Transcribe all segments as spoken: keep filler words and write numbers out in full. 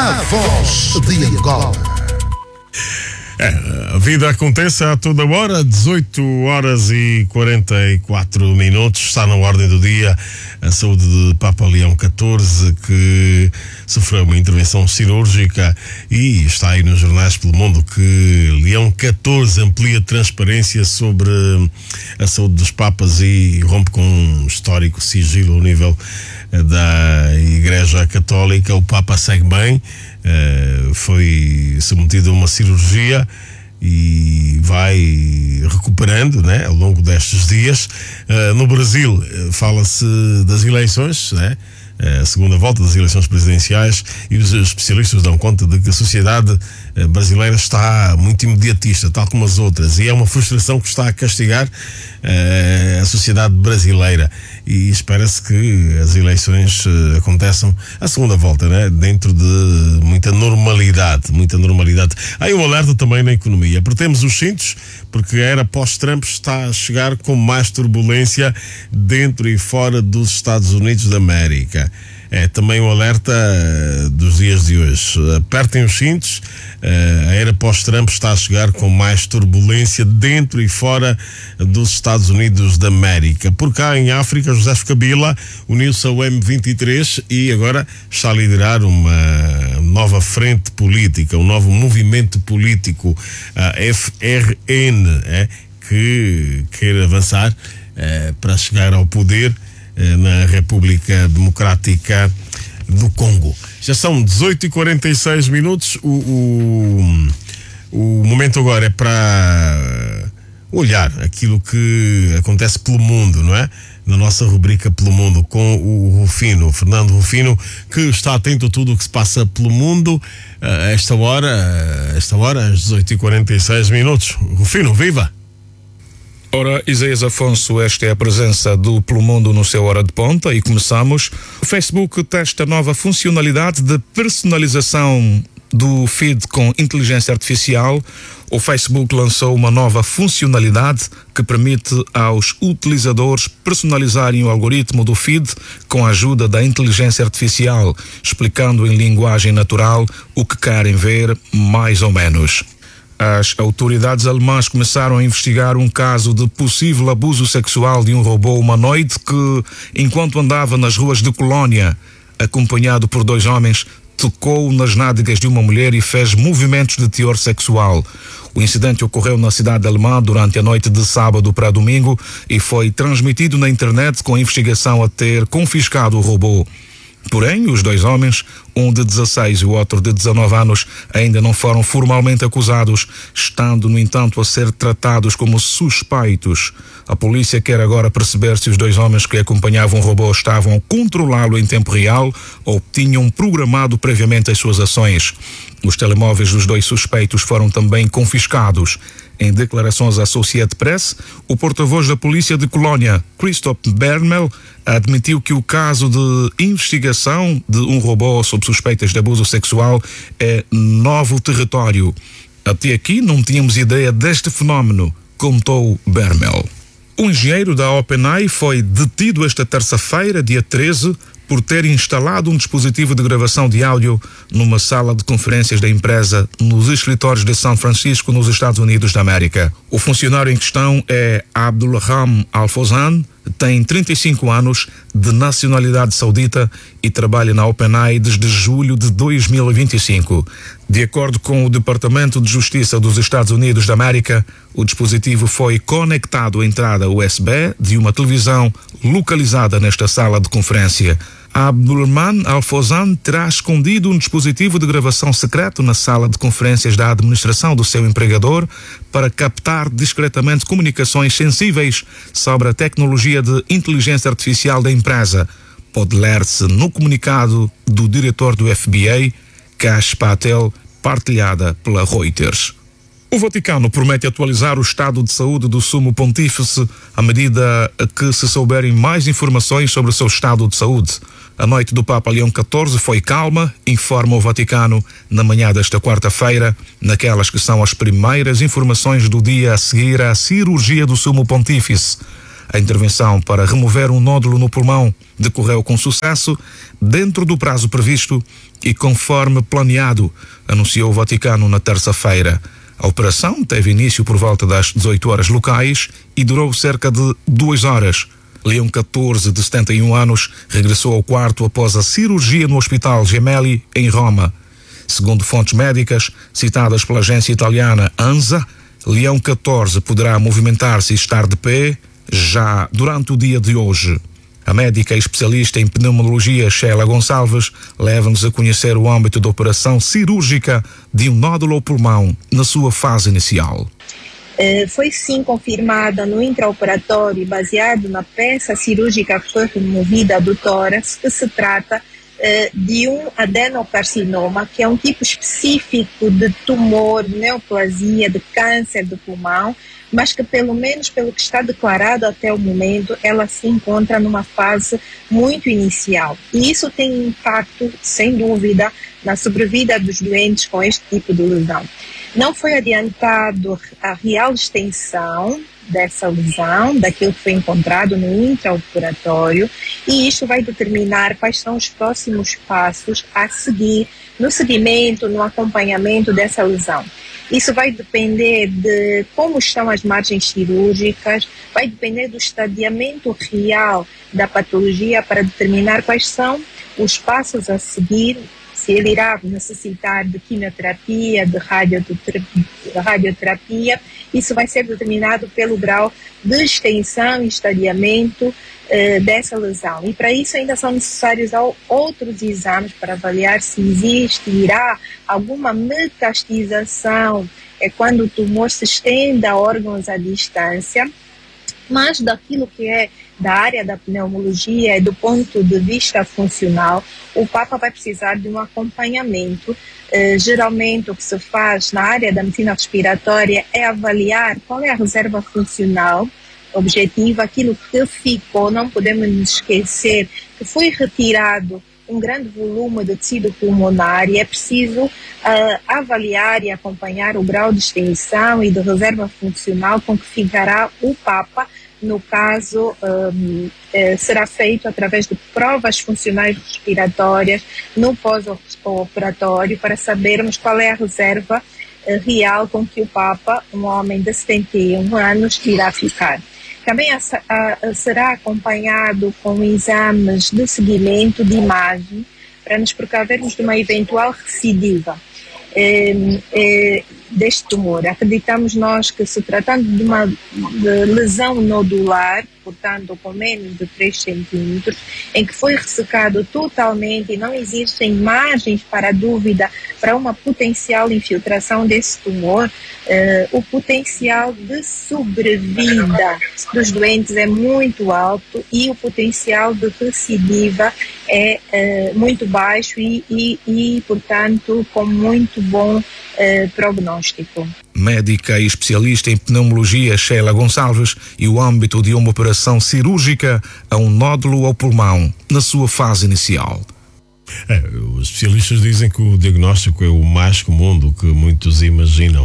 a voz de Angola. É, a vida acontece a toda hora, dezoito horas e quarenta e quatro minutos, está na ordem do dia a saúde de Papa Leão catorze, que sofreu uma intervenção cirúrgica, e está aí nos jornais pelo mundo que Leão catorze amplia transparência sobre a saúde dos papas e rompe com um histórico sigilo ao nível da Igreja Católica. O Papa segue bem, Uh, foi submetido a uma cirurgia e vai recuperando, né, ao longo destes dias. Uh, no Brasil, uh, fala-se das eleições, né? A segunda volta das eleições presidenciais, e os especialistas dão conta de que a sociedade brasileira está muito imediatista, tal como as outras, e é uma frustração que está a castigar uh, a sociedade brasileira, e espera-se que as eleições uh, aconteçam a segunda volta, né, dentro de muita normalidade, muita normalidade. Há um alerta também na economia. Apertemos os cintos, porque a era pós-Trump está a chegar com mais turbulência dentro e fora dos Estados Unidos da América. É também um alerta uh, dos dias de hoje. Apertem os cintos, uh, a era pós-Trump está a chegar com mais turbulência dentro e fora dos Estados Unidos da América. Por cá em África, José Kabila uniu-se ao M vinte e três e agora está a liderar uma nova frente política, um novo movimento político, a F R N, é, que quer avançar é, para chegar ao poder na República Democrática do Congo. Já são dezoito e quarenta e seis minutos. O, o, o momento agora é para olhar aquilo que acontece pelo mundo, não é? Na nossa rubrica Pelo Mundo, com o Rufino, Fernando Rufino, que está atento a tudo o que se passa pelo mundo a esta hora, a esta hora, às dezoito e quarenta e seis minutos. Rufino, viva! Ora, Isaías Afonso, esta é a presença do Pelo Mundo no seu Hora de Ponta, e começamos. O Facebook testa nova funcionalidade de personalização do feed com inteligência artificial. O Facebook lançou uma nova funcionalidade que permite aos utilizadores personalizarem o algoritmo do feed com a ajuda da inteligência artificial, explicando em linguagem natural o que querem ver, mais ou menos. As autoridades alemãs começaram a investigar um caso de possível abuso sexual de um robô humanoide que, enquanto andava nas ruas de Colónia, acompanhado por dois homens, tocou nas nádegas de uma mulher e fez movimentos de teor sexual. O incidente ocorreu na cidade alemã durante a noite de sábado para domingo e foi transmitido na internet, com a investigação a ter confiscado o robô. Porém, os dois homens, um de dezasseis e o outro de dezanove anos, ainda não foram formalmente acusados, estando, no entanto, a ser tratados como suspeitos. A polícia quer agora perceber se os dois homens que acompanhavam o robô estavam a controlá-lo em tempo real ou tinham programado previamente as suas ações. Os telemóveis dos dois suspeitos foram também confiscados. Em declarações à Associated Press, o porta-voz da polícia de Colónia, Christoph Bermel, admitiu que o caso de investigação de um robô sob suspeitas de abuso sexual é novo território. Até aqui não tínhamos ideia deste fenómeno, contou Bermel. O engenheiro da OpenAI foi detido esta terça-feira, dia treze, por ter instalado um dispositivo de gravação de áudio numa sala de conferências da empresa nos escritórios de São Francisco, nos Estados Unidos da América. O funcionário em questão é Abdulrahman Al-Fawzan, tem trinta e cinco anos, de nacionalidade saudita, e trabalha na OpenAI desde julho de dois mil e vinte e cinco. De acordo com o Departamento de Justiça dos Estados Unidos da América, o dispositivo foi conectado à entrada U S B de uma televisão localizada nesta sala de conferência. Abdulrahman Al-Fawzan terá escondido um dispositivo de gravação secreto na sala de conferências da administração do seu empregador para captar discretamente comunicações sensíveis sobre a tecnologia de inteligência artificial da empresa. Pode ler-se no comunicado do diretor do F B I, Kash Patel, partilhada pela Reuters. O Vaticano promete atualizar o estado de saúde do Sumo Pontífice à medida que se souberem mais informações sobre o seu estado de saúde. A noite do Papa Leão catorze foi calma, informa o Vaticano, na manhã desta quarta-feira, naquelas que são as primeiras informações do dia a seguir à cirurgia do Sumo Pontífice. A intervenção para remover um nódulo no pulmão decorreu com sucesso, dentro do prazo previsto e conforme planeado, anunciou o Vaticano na terça-feira. A operação teve início por volta das dezoito horas locais e durou cerca de duas horas. Leão catorze, de setenta e um anos, regressou ao quarto após a cirurgia no Hospital Gemelli, em Roma. Segundo fontes médicas, citadas pela agência italiana ANSA, Leão catorze poderá movimentar-se e estar de pé já durante o dia de hoje. A médica especialista em pneumologia Sheila Gonçalves leva-nos a conhecer o âmbito da operação cirúrgica de um nódulo ao pulmão na sua fase inicial. Uh, foi sim confirmada no intraoperatório, baseado na peça cirúrgica que foi removida do tórax, que se trata uh, de um adenocarcinoma, que é um tipo específico de tumor, neoplasia, de câncer do pulmão, mas que pelo menos pelo que está declarado até o momento, ela se encontra numa fase muito inicial. E isso tem impacto, sem dúvida, na sobrevida dos doentes com este tipo de lesão. Não foi adiantado a real extensão dessa lesão, daquilo que foi encontrado no intraoperatório, e isto vai determinar quais são os próximos passos a seguir no seguimento, no acompanhamento dessa lesão. Isso vai depender de como estão as margens cirúrgicas, vai depender do estadiamento real da patologia para determinar quais são os passos a seguir, se ele irá necessitar de quimioterapia, de radioterapia. Isso vai ser determinado pelo grau de extensão e estadiamento eh, dessa lesão. E para isso ainda são necessários outros exames para avaliar se existe, irá alguma metastização, é quando o tumor se estende a órgãos à distância. Mas daquilo que é da área da pneumologia e do ponto de vista funcional, o Papa vai precisar de um acompanhamento. Eh, geralmente o que se faz na área da medicina respiratória é avaliar qual é a reserva funcional objetiva, aquilo que ficou. Não podemos nos esquecer que foi retirado um grande volume de tecido pulmonar e é preciso uh, avaliar e acompanhar o grau de extensão e de reserva funcional com que ficará o Papa. No caso, um, eh, será feito através de provas funcionais respiratórias no pós-operatório para sabermos qual é a reserva eh, real com que o Papa, um homem de setenta e um anos, irá ficar. Também a, a, a, será acompanhado com exames de seguimento de imagem para nos precavermos de uma eventual recidiva eh, eh, deste tumor. Acreditamos nós que, se tratando de uma de lesão nodular, portanto com menos de três centímetros, em que foi ressecado totalmente e não existem margens para dúvida para uma potencial infiltração desse tumor, eh, o potencial de sobrevida dos doentes é muito alto e o potencial de recidiva é eh, muito baixo e, e, e, portanto, com muito bom eh, prognóstico. Médica e especialista em pneumologia Sheila Gonçalves e o âmbito de uma operação cirúrgica a um nódulo ao pulmão na sua fase inicial. É, os especialistas dizem que o diagnóstico é o mais comum do que muitos imaginam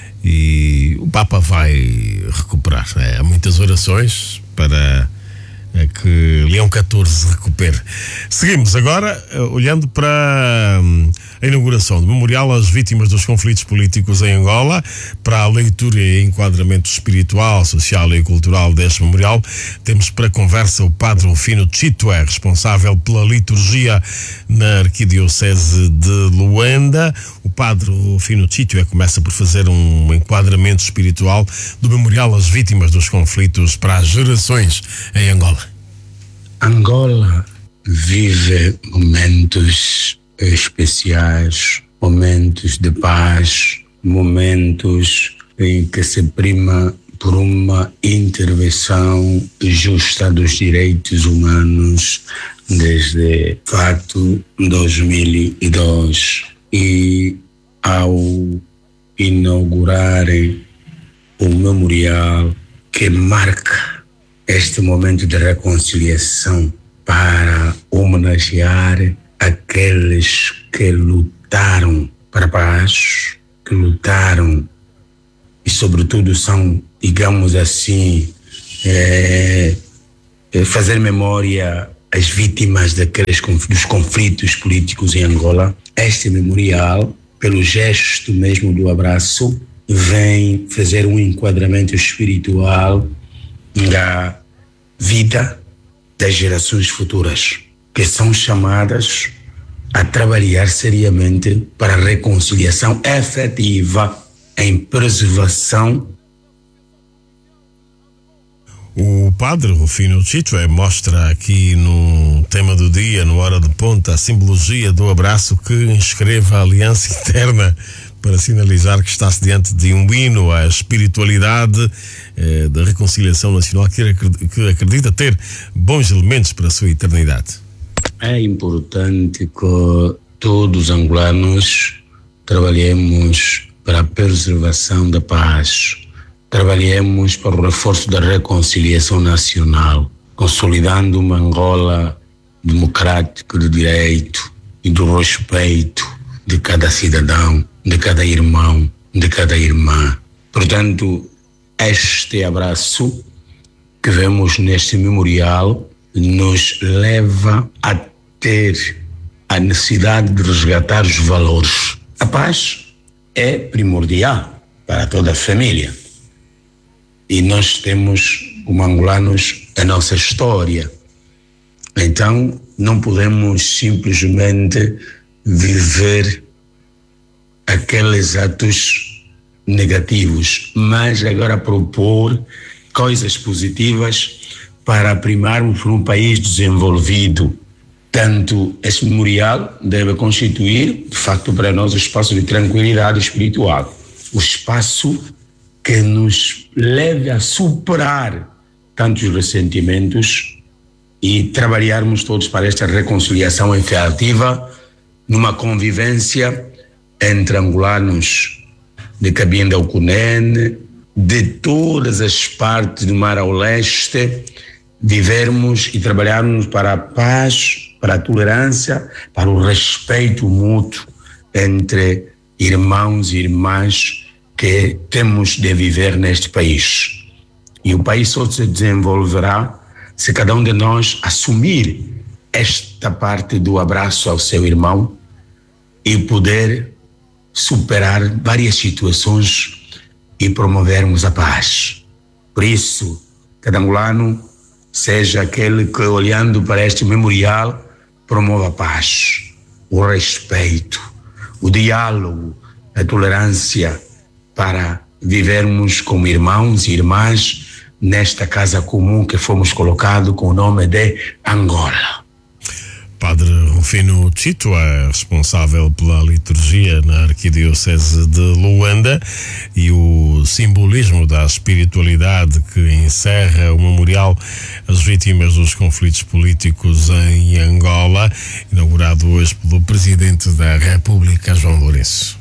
e o Papa vai recuperar. É, há muitas orações para que Leão catorze recupere. Seguimos agora olhando para a inauguração do Memorial às Vítimas dos Conflitos Políticos em Angola. Para a leitura e enquadramento espiritual, social e cultural deste memorial, temos para conversa o Padre Rufino Tchitwe, responsável pela liturgia na Arquidiocese de Luanda. O Padre Rufino Tchitwe começa por fazer um enquadramento espiritual do Memorial às Vítimas dos Conflitos para as gerações em Angola. Angola vive momentos especiais, momentos de paz, momentos em que se prima por uma intervenção justa dos direitos humanos desde fato dois mil e dois. E ao inaugurarem o memorial que marca este momento de reconciliação para homenagear aqueles que lutaram para a paz, que lutaram e, sobretudo, são, digamos assim, é, é fazer memória às vítimas daqueles dos conflitos políticos em Angola. Este memorial, pelo gesto mesmo do abraço, vem fazer um enquadramento espiritual da vida das gerações futuras, que são chamadas a trabalhar seriamente para a reconciliação efetiva em preservação. O padre Rufino Tito mostra aqui no tema do dia, no Hora de Ponta, a simbologia do abraço que inscreve a aliança eterna para sinalizar que está-se diante de um hino à espiritualidade eh, da reconciliação nacional que, que acredita ter bons elementos para a sua eternidade. É importante que todos os angolanos trabalhemos para a preservação da paz, trabalhemos para o reforço da reconciliação nacional, consolidando uma Angola democrática de direito e do respeito de cada cidadão, de cada irmão, de cada irmã. Portanto, este abraço que vemos neste memorial nos leva a ter a necessidade de resgatar os valores. A paz é primordial para toda a família. E nós temos, como angolanos, a nossa história. Então, não podemos simplesmente viver aqueles atos negativos, mas agora propor coisas positivas para primarmos por um país desenvolvido. Tanto esse memorial deve constituir, de facto, para nós, um espaço de tranquilidade espiritual, o espaço que nos leve a superar tantos ressentimentos e trabalharmos todos para esta reconciliação efetiva numa convivência entre angolanos de Cabinda ao Cunene, de todas as partes do Mar ao Leste, vivermos e trabalharmos para a paz, para a tolerância, para o respeito mútuo entre irmãos e irmãs que temos de viver neste país. E o país só se desenvolverá se cada um de nós assumir esta parte do abraço ao seu irmão e poder superar várias situações e promovermos a paz. Por isso, cada angolano seja aquele que, olhando para este memorial, promova a paz, o respeito, o diálogo, a tolerância, para vivermos como irmãos e irmãs nesta casa comum que fomos colocados com o nome de Angola. Padre Rufino Tito é responsável pela liturgia na Arquidiocese de Luanda e o simbolismo da espiritualidade que encerra o memorial às vítimas dos conflitos políticos em Angola, inaugurado hoje pelo Presidente da República, João Lourenço.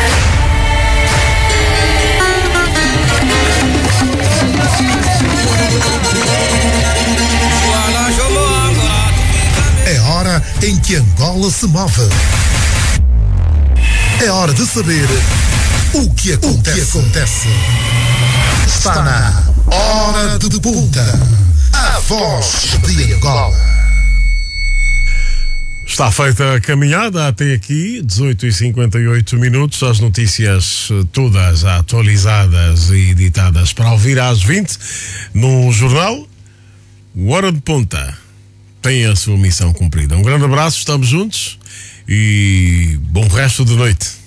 É hora em que Angola se move. É hora de saber o que acontece. O que acontece. Está na Hora de Ponta, a voz de Angola. Está feita a caminhada até aqui, dezoito e cinquenta e oito minutos, as notícias todas atualizadas e editadas para ouvir às vinte no jornal. O Hora de Ponta tem a sua missão cumprida. Um grande abraço, estamos juntos e bom resto de noite.